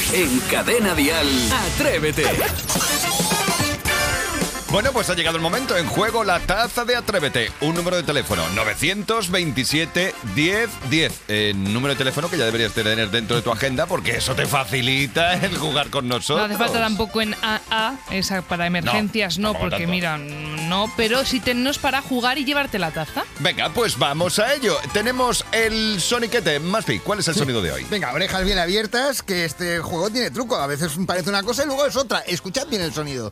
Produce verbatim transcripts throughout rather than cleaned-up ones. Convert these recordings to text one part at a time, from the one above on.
En Cadena Dial, Atrévete. Bueno, pues ha llegado el momento. En juego la taza de Atrévete. Un número de teléfono, nueve veintisiete, diez, diez. Eh, número de teléfono que ya deberías tener dentro de tu agenda porque eso te facilita el jugar con nosotros. No hace falta tampoco en A A, esa para emergencias no, no porque tanto. mira, no, pero sí tennos para jugar y llevarte la taza. Venga, pues vamos a ello. Tenemos el soniquete. Maspi, ¿cuál es el sonido de hoy? Venga, orejas bien abiertas, que este juego tiene truco. A veces parece una cosa y luego es otra. Escuchad bien el sonido.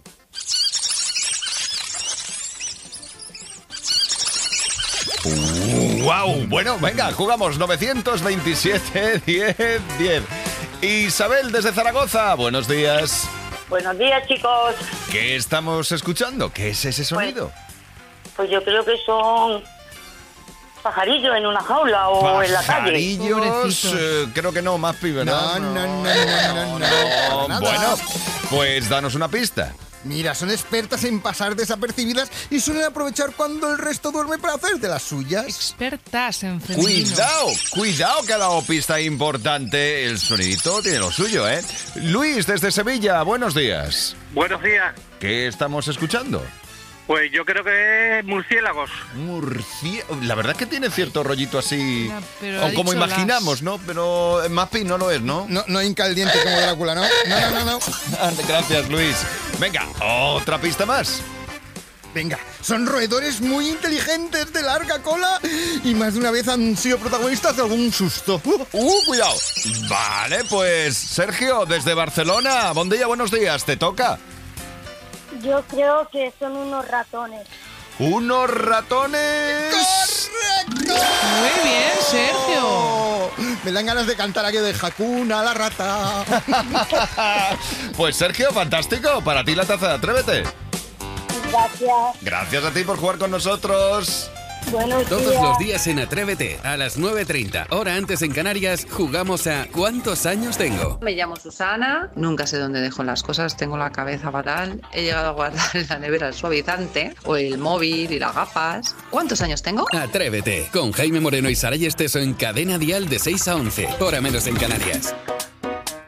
¡Wow! Bueno, venga, jugamos nueve veintisiete, diez, diez. Isabel, desde Zaragoza, buenos días. Buenos días, chicos. ¿Qué estamos escuchando? ¿Qué es ese sonido? Pues yo creo que son pajarillos en una jaula o en la calle. Pajarillos, Pobrecitos. eh, creo que no, más pibe, ¿verdad? No, no, no, no, no, no, para nada. Bueno, pues danos una pista. Mira, son expertas en pasar desapercibidas y suelen aprovechar cuando el resto duerme para hacer de las suyas. Expertas en femenino. Cuidado, cuidado que ha dado pista importante. El sonidito tiene lo suyo, ¿eh? Luis, desde Sevilla, buenos días. Buenos días. ¿Qué estamos escuchando? Pues yo creo que es murciélagos. Murcia... La verdad es que tiene cierto rollito así, Ya, pero ha o como dicho imaginamos, las- ¿no? Pero Mapi no lo es, ¿no? No, no hinca el diente como Drácula, ¿no? No, no, no, no. Gracias, Luis. Venga, otra pista más. Venga, son roedores muy inteligentes de larga cola y más de una vez han sido protagonistas de algún susto. ¡Uh, cuidado! Vale, pues Sergio, desde Barcelona. Buen día, buenos días, te toca. Yo creo que son unos ratones. ¡Unos ratones! ¡Correcto! Muy bien, Sergio. Oh, me dan ganas de cantar aquello de Hakuna la rata. Pues Sergio, fantástico. Para ti la taza de Atrévete. Gracias. Gracias a ti por jugar con nosotros. Buenos Todos días. los días en Atrévete, a las nueve treinta, hora antes en Canarias, jugamos a ¿Cuántos años tengo? Me llamo Susana, nunca sé dónde dejo las cosas, tengo la cabeza fatal. He llegado a guardar en la nevera el suavizante o el móvil y las gafas. ¿Cuántos años tengo? Atrévete, con Jaime Moreno y Saray Esteso en Cadena Dial de seis a once, hora menos en Canarias.